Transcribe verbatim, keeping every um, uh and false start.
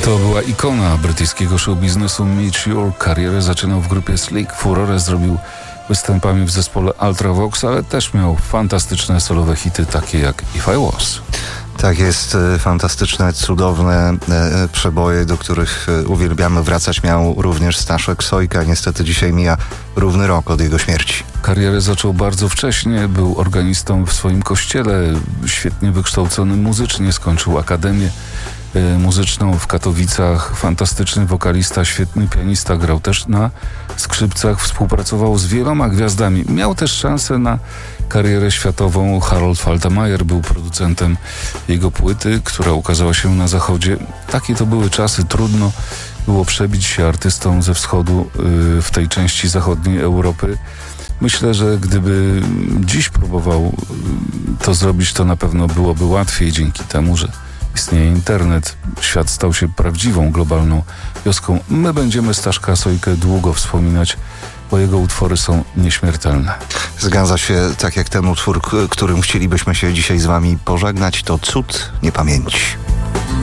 To była ikona brytyjskiego showbiznesu Mitch York. Karierę zaczynał w grupie Slick, furorę zrobił występami w zespole Ultravox, ale też miał fantastyczne solowe hity takie jak If I Was. Tak jest, fantastyczne, cudowne e, przeboje, do których uwielbiamy wracać, miał również Staszek Sojka. Niestety dzisiaj mija równy rok od jego śmierci. Karierę zaczął bardzo wcześnie, był organistą w swoim kościele, świetnie wykształcony muzycznie, skończył akademię e, muzyczną w Katowicach, fantastyczny wokalista, świetny pianista, grał też na skrzypcach, współpracował z wieloma gwiazdami. Miał też szansę na karierę światową. Harold Faltermeyer był producentem jego płyty, która ukazała się na zachodzie. Takie to były czasy, trudno było przebić się artystom ze wschodu yy, w tej części zachodniej Europy. Myślę, że gdyby dziś próbował yy, to zrobić, to na pewno byłoby łatwiej dzięki temu, że istnieje internet. Świat stał się prawdziwą, globalną wioską. My będziemy Staszka Sojkę długo wspominać, bo jego utwory są nieśmiertelne. Zgadza się, tak jak ten utwór, którym chcielibyśmy się dzisiaj z wami pożegnać, to Cud Niepamięci.